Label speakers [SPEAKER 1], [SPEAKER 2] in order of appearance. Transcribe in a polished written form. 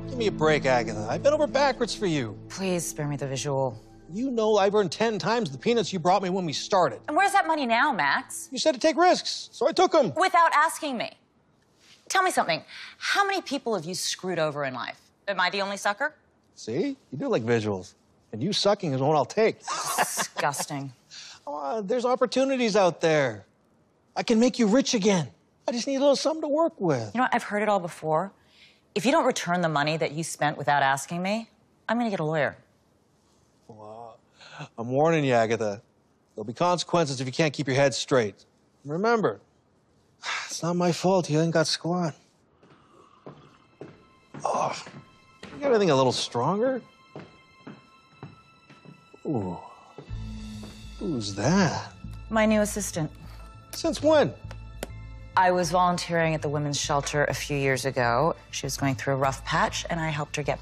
[SPEAKER 1] Give me a break, Agatha. I bent over backwards for you.
[SPEAKER 2] Please spare me the visual.
[SPEAKER 1] You know I've earned 10 times the peanuts you brought me when we started.
[SPEAKER 2] And where's that money now, Max?
[SPEAKER 1] You said to take risks, so I took them.
[SPEAKER 2] Without asking me. Tell me something. How many people have you screwed over in life? Am I the only sucker?
[SPEAKER 1] See? You do like visuals. And you sucking is what I'll take.
[SPEAKER 2] Disgusting.
[SPEAKER 1] There's opportunities out there. I can make you rich again. I just need a little something to work with.
[SPEAKER 2] You know what? I've heard it all before. If you don't return the money that you spent without asking me, I'm gonna get a lawyer.
[SPEAKER 1] Well, I'm warning you, Agatha. There'll be consequences if you can't keep your head straight. Remember, it's not my fault you ain't got squat. Oh, you got anything a little stronger? Ooh. Who's that?
[SPEAKER 2] My new assistant.
[SPEAKER 1] Since when?
[SPEAKER 2] I was volunteering at the women's shelter a few years ago. She was going through a rough patch, and I helped her get